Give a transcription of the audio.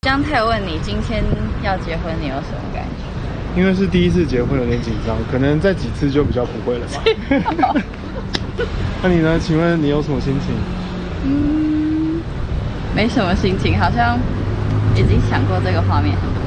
江太问你今天要结婚，你有什么感觉？ 因为是第一次结婚，有点紧张，可能再几次就比较不会了吧。那你呢？请问你有什么心情？ 没什么心情，好像已经想过这个画面很多